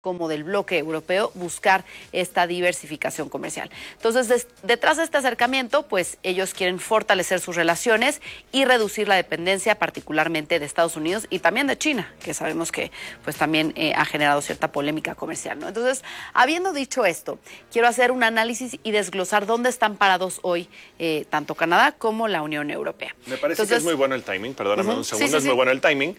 como del bloque europeo, buscar esta diversificación comercial. Entonces, detrás de este acercamiento, pues ellos quieren fortalecer sus relaciones y reducir la dependencia, particularmente de Estados Unidos y también de China, que sabemos que pues también ha generado cierta polémica comercial, ¿no? Entonces, habiendo dicho esto, quiero hacer un análisis y desglosar dónde están parados hoy tanto Canadá como la Unión Europea. Me parece que es muy bueno el timing, perdóname un segundo, es muy bueno el timing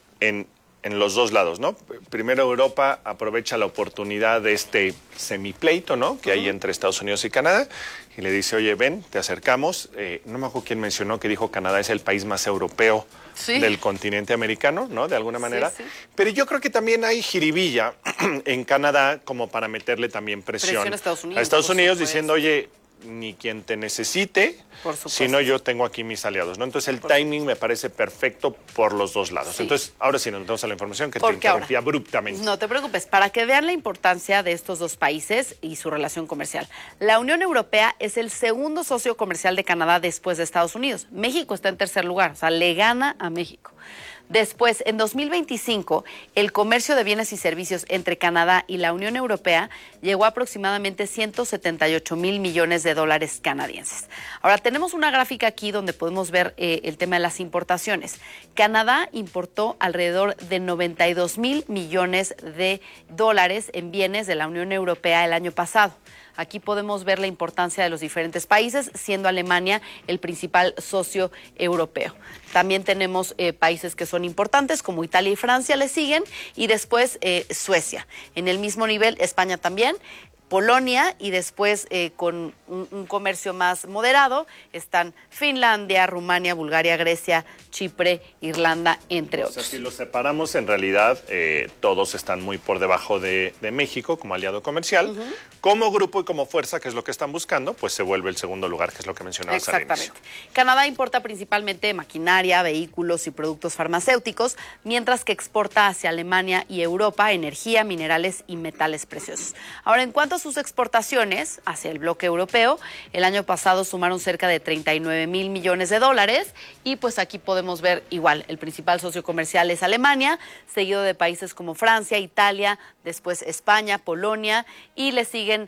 en los dos lados, ¿no? Primero, Europa aprovecha la oportunidad de este semipleito, ¿no?, que hay entre Estados Unidos y Canadá, y le dice, oye, ven, te acercamos. No me acuerdo quién mencionó que dijo Canadá es el país más europeo del continente americano, ¿no?, de alguna manera. Sí. Pero yo creo que también hay jiribilla en Canadá como para meterle también presión a Estados Unidos diciendo, oye, ni quien te necesite, sino yo tengo aquí mis aliados, ¿no? Entonces el timing me parece perfecto por los dos lados. Sí. Entonces, ahora sí nos metemos a la información que te interrumpí abruptamente. No te preocupes, para que vean la importancia de estos dos países y su relación comercial. La Unión Europea es el segundo socio comercial de Canadá después de Estados Unidos. México está en tercer lugar, o sea, le gana a México. Después, en 2025, el comercio de bienes y servicios entre Canadá y la Unión Europea llegó a aproximadamente 178,000 millones de dólares canadienses. Ahora, tenemos una gráfica aquí donde podemos ver el tema de las importaciones. Canadá importó alrededor de 92,000 millones de dólares en bienes de la Unión Europea el año pasado. Aquí podemos ver la importancia de los diferentes países, siendo Alemania el principal socio europeo. También tenemos países que son importantes, como Italia y Francia le siguen, y después Suecia. En el mismo nivel, España también. Polonia, y después con un comercio más moderado están Finlandia, Rumania, Bulgaria, Grecia, Chipre, Irlanda, entre otros. O sea, si los separamos, en realidad todos están muy por debajo de México como aliado comercial. Como grupo y como fuerza, que es lo que están buscando, pues se vuelve el segundo lugar, que es lo que mencionabas al inicio. Exactamente. Canadá importa principalmente maquinaria, vehículos y productos farmacéuticos, mientras que exporta hacia Alemania y Europa energía, minerales y metales preciosos. Ahora, en cuanto a sus exportaciones hacia el bloque europeo, el año pasado sumaron cerca de 39,000 millones de dólares, y pues aquí podemos ver igual, el principal socio comercial es Alemania, seguido de países como Francia, Italia, después España, Polonia, y le siguen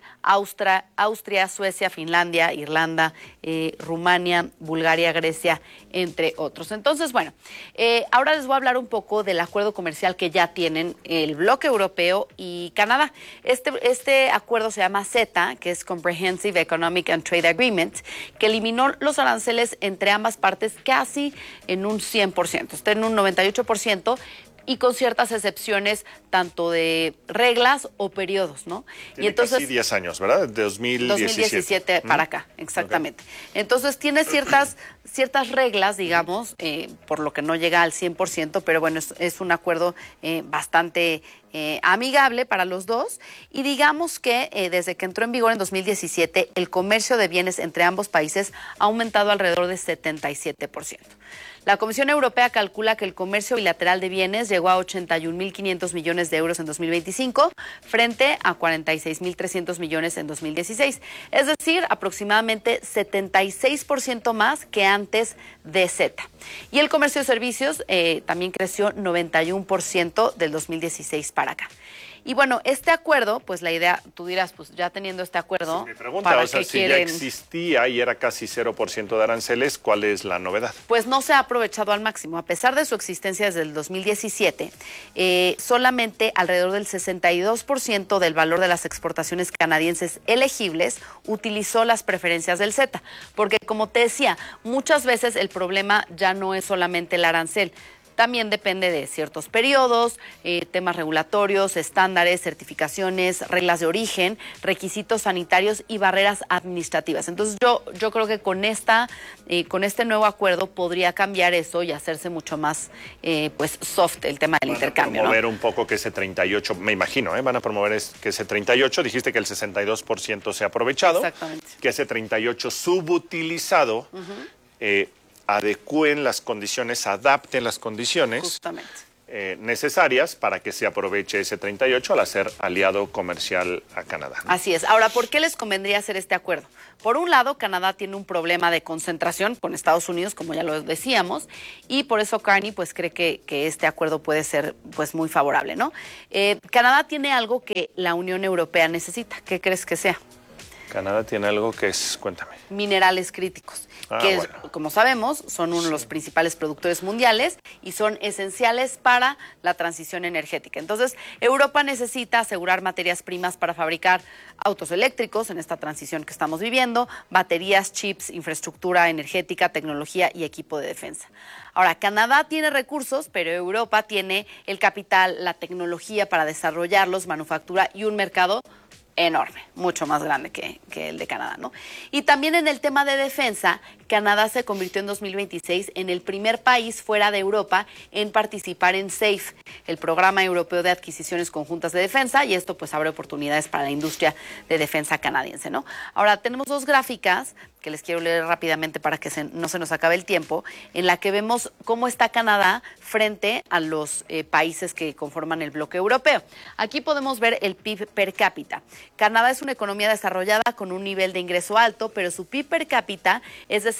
Austria, Suecia, Finlandia, Irlanda, Rumania, Bulgaria, Grecia, entre otros. Entonces, bueno, ahora les voy a hablar un poco del acuerdo comercial que ya tienen el bloque europeo y Canadá. Este acuerdo se llama CETA, que es Comprehensive Economic and Trade Agreement, que eliminó los aranceles entre ambas partes casi en un 100%, está en un 98%, y con ciertas excepciones tanto de reglas o periodos, ¿no? Tiene, y entonces casi 10 años, ¿verdad? 2017 para acá, exactamente. Okay. Entonces tiene ciertas reglas, digamos, por lo que no llega al 100%, pero bueno, es un acuerdo bastante amigable para los dos, y digamos que desde que entró en vigor en 2017, el comercio de bienes entre ambos países ha aumentado alrededor de 77%. La Comisión Europea calcula que el comercio bilateral de bienes llegó a 81,500 millones de euros en 2025, frente a 46,300 millones en 2016. Es decir, aproximadamente 76% más que antes de CETA. Y el comercio de servicios también creció 91% del 2016 para acá. Y bueno, este acuerdo, pues la idea, tú dirás, pues ya teniendo este acuerdo, sí, mi pregunta, o sea, si ya existía y era casi 0% de aranceles, ¿cuál es la novedad? Pues no se ha aprovechado al máximo. A pesar de su existencia desde el 2017, solamente alrededor del 62% del valor de las exportaciones canadienses elegibles utilizó las preferencias del CETA. Porque, como te decía, muchas veces el problema ya no es solamente el arancel. También depende de ciertos periodos, temas regulatorios, estándares, certificaciones, reglas de origen, requisitos sanitarios y barreras administrativas. Entonces yo creo que con este nuevo acuerdo podría cambiar eso y hacerse mucho más pues soft el tema del intercambio. Van a promover un poco que ese 38, me imagino, van a promover que ese 38, dijiste que el 62% se ha aprovechado. Exactamente. Que ese 38 subutilizado, adecúen las condiciones, adapten las condiciones. Justamente. necesarias para que se aproveche ese 38 al hacer aliado comercial a Canadá. Así es. Ahora, ¿por qué les convendría hacer este acuerdo? Por un lado, Canadá tiene un problema de concentración con Estados Unidos, como ya lo decíamos, y por eso Carney pues cree que este acuerdo puede ser pues muy favorable, ¿no? Canadá tiene algo que la Unión Europea necesita. ¿Qué crees que sea? Canadá tiene algo que es, cuéntame. Minerales críticos, que como sabemos son uno de los principales productores mundiales y son esenciales para la transición energética. Entonces, Europa necesita asegurar materias primas para fabricar autos eléctricos en esta transición que estamos viviendo, baterías, chips, infraestructura energética, tecnología y equipo de defensa. Ahora, Canadá tiene recursos, pero Europa tiene el capital, la tecnología para desarrollarlos, manufactura y un mercado enorme, mucho más grande que el de Canadá, ¿no? Y también en el tema de defensa, Canadá se convirtió en 2026 en el primer país fuera de Europa en participar en SAFE, el Programa Europeo de Adquisiciones Conjuntas de Defensa, y esto pues abre oportunidades para la industria de defensa canadiense, ¿no? Ahora, tenemos dos gráficas que les quiero leer rápidamente para que no se nos acabe el tiempo, en la que vemos cómo está Canadá frente a los países que conforman el bloque europeo. Aquí podemos ver el PIB per cápita. Canadá es una economía desarrollada con un nivel de ingreso alto, pero su PIB per cápita es de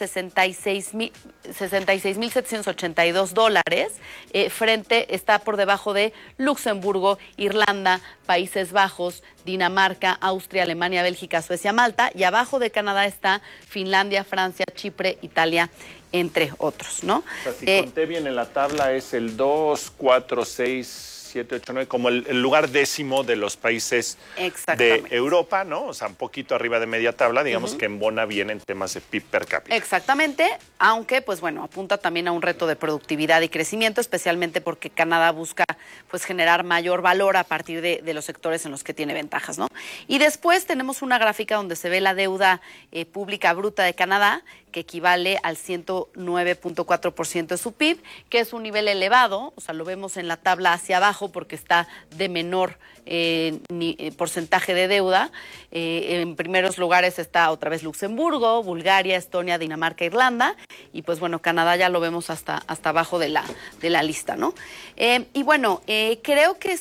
$66,782, está por debajo de Luxemburgo, Irlanda, Países Bajos, Dinamarca, Austria, Alemania, Bélgica, Suecia, Malta, y abajo de Canadá está Finlandia, Francia, Chipre, Italia, entre otros, ¿no? O sea, si conté bien en la tabla es el 2, 4, 6, 7, 8, 9, como el lugar décimo de los países de Europa, ¿no? O sea, un poquito arriba de media tabla, digamos que embona bien en temas de PIB per cápita. Exactamente, aunque, pues bueno, apunta también a un reto de productividad y crecimiento, especialmente porque Canadá busca, pues, generar mayor valor a partir de los sectores en los que tiene ventajas, ¿no? Y después tenemos una gráfica donde se ve la deuda pública bruta de Canadá, que equivale al 109.4% de su PIB, que es un nivel elevado, o sea, lo vemos en la tabla hacia abajo porque está de menor porcentaje de deuda. En primeros lugares está otra vez Luxemburgo, Bulgaria, Estonia, Dinamarca, Irlanda, y pues bueno, Canadá ya lo vemos hasta abajo de la lista, ¿no? Y bueno, creo que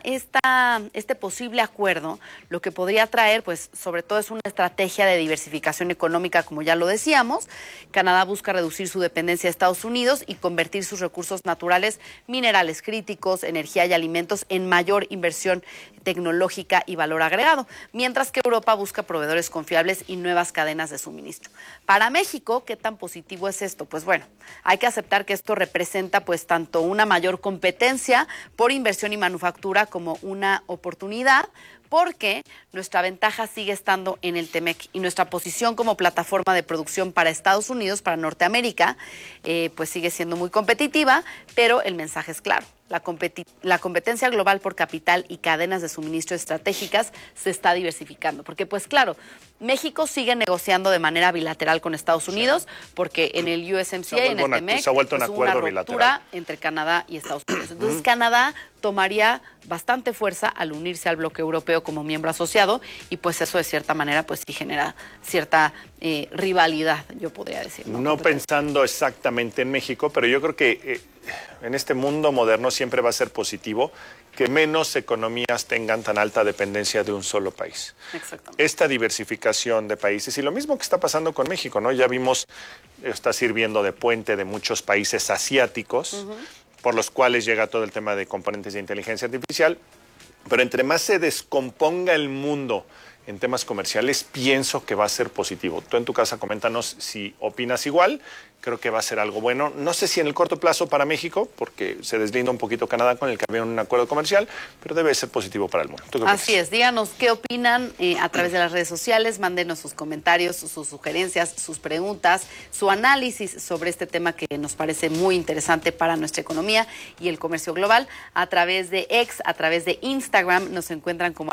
este posible acuerdo lo que podría traer, pues sobre todo es una estrategia de diversificación económica, como ya lo decíamos. Canadá busca reducir su dependencia de Estados Unidos y convertir sus recursos naturales, minerales críticos, energía y alimentos en mayor inversión tecnológica y valor agregado, mientras que Europa busca proveedores confiables y nuevas cadenas de suministro. Para México, ¿qué tan positivo es esto? Pues bueno, hay que aceptar que esto representa pues tanto una mayor competencia por inversión y manufactura como una oportunidad, porque nuestra ventaja sigue estando en el TEMEC y nuestra posición como plataforma de producción para Estados Unidos, para Norteamérica, pues sigue siendo muy competitiva, pero el mensaje es claro. La competencia global por capital y cadenas de suministro estratégicas se está diversificando, porque pues claro, México sigue negociando de manera bilateral con Estados Unidos, porque en el USMCA, en el TEMEC, se ha vuelto un acuerdo una ruptura entre Canadá y Estados Unidos. Entonces, Canadá tomaría bastante fuerza al unirse al bloque europeo como miembro asociado, y pues eso de cierta manera pues sí genera cierta rivalidad, yo podría decir. No pensando exactamente en México, pero yo creo que en este mundo moderno siempre va a ser positivo que menos economías tengan tan alta dependencia de un solo país. Exactamente. Esta diversificación de países, y lo mismo que está pasando con México, ¿no? Ya vimos, está sirviendo de puente de muchos países asiáticos, por los cuales llega todo el tema de componentes de inteligencia artificial, pero entre más se descomponga el mundo en temas comerciales, pienso que va a ser positivo. Tú en tu casa coméntanos si opinas igual. Creo que va a ser algo bueno. No sé si en el corto plazo para México, porque se deslinda un poquito Canadá con el que había un acuerdo comercial, pero debe ser positivo para el mundo. Así es. Díganos qué opinan a través de las redes sociales. Mándenos sus comentarios, sus sugerencias, sus preguntas, su análisis sobre este tema que nos parece muy interesante para nuestra economía y el comercio global. A través de X, a través de Instagram, nos encuentran como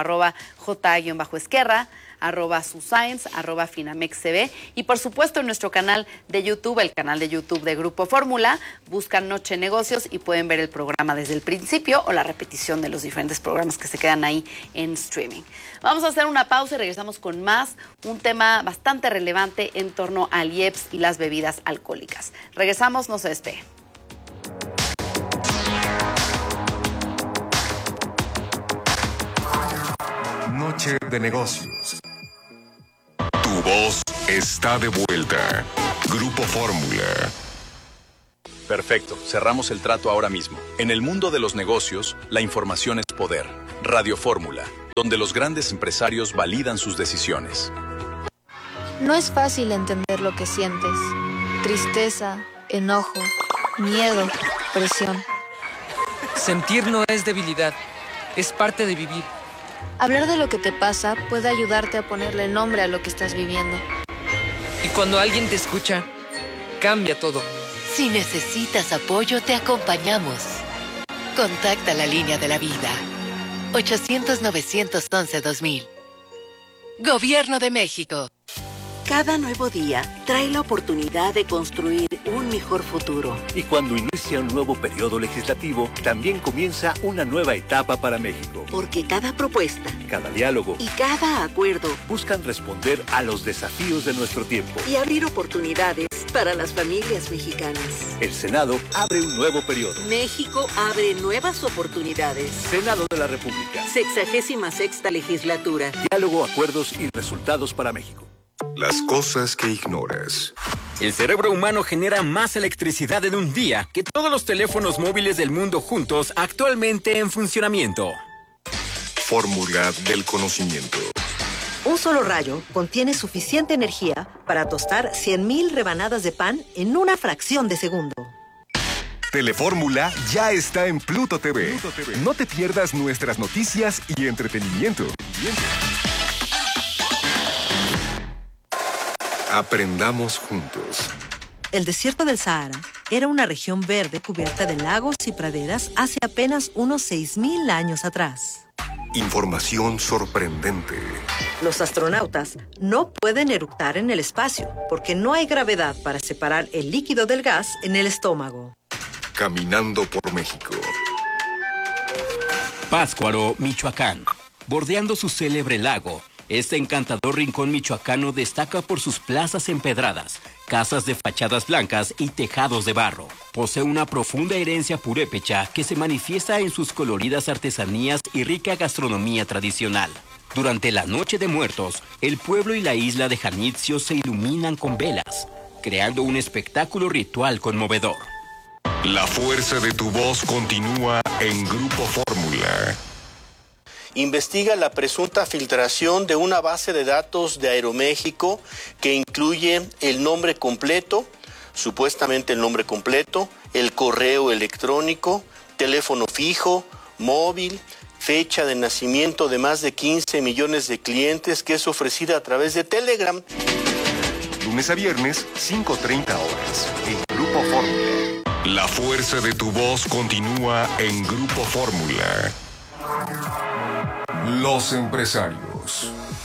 @J_Esquerra, @suscience, @finamexcb, y por supuesto en nuestro canal de YouTube, el canal de YouTube de Grupo Fórmula. Buscan Noche Negocios y pueden ver el programa desde el principio o la repetición de los diferentes programas que se quedan ahí en streaming. Vamos a hacer una pausa y regresamos con más, un tema bastante relevante en torno al IEPS y las bebidas alcohólicas. Regresamos, no se despeguen. Noche de negocios. Tu voz está de vuelta. Grupo Fórmula. Perfecto, cerramos el trato ahora mismo. En el mundo de los negocios, la información es poder. Radio Fórmula, donde los grandes empresarios validan sus decisiones. No es fácil entender lo que sientes. Tristeza, enojo, miedo, presión. Sentir no es debilidad, es parte de vivir. Hablar de lo que te pasa puede ayudarte a ponerle nombre a lo que estás viviendo. Y cuando alguien te escucha, cambia todo. Si necesitas apoyo, te acompañamos. Contacta la línea de la vida. 800-911-2000. Gobierno de México. Cada nuevo día trae la oportunidad de construir un mejor futuro. Y cuando inicia un nuevo periodo legislativo, también comienza una nueva etapa para México. Porque cada propuesta, cada diálogo y cada acuerdo buscan responder a los desafíos de nuestro tiempo y abrir oportunidades para las familias mexicanas. El Senado abre un nuevo periodo. México abre nuevas oportunidades. Senado de la República. 66ª legislatura. Diálogo, acuerdos y resultados para México. Las cosas que ignoras. El cerebro humano genera más electricidad en un día que todos los teléfonos móviles del mundo juntos actualmente en funcionamiento. Fórmula del conocimiento. Un solo rayo contiene suficiente energía para tostar 100,000 rebanadas de pan en una fracción de segundo. Telefórmula ya está en Pluto TV. No te pierdas nuestras noticias y entretenimiento. Aprendamos juntos. El desierto del Sahara era una región verde cubierta de lagos y praderas hace apenas unos 6,000 años atrás. Información sorprendente. Los astronautas no pueden eructar en el espacio porque no hay gravedad para separar el líquido del gas en el estómago. Caminando por México. Pátzcuaro, Michoacán. Bordeando su célebre lago, este encantador rincón michoacano destaca por sus plazas empedradas, casas de fachadas blancas y tejados de barro. Posee una profunda herencia purépecha que se manifiesta en sus coloridas artesanías y rica gastronomía tradicional. Durante la Noche de Muertos, el pueblo y la isla de Janitzio se iluminan con velas, creando un espectáculo ritual conmovedor. La fuerza de tu voz continúa en Grupo Fórmula. Investiga la presunta filtración de una base de datos de Aeroméxico que incluye el nombre completo, supuestamente el nombre completo, el correo electrónico, teléfono fijo, móvil, fecha de nacimiento de más de 15 millones de clientes que es ofrecida a través de Telegram. Lunes a viernes, 5:30 horas, en Grupo Fórmula. La fuerza de tu voz continúa en Grupo Fórmula. Los empresarios.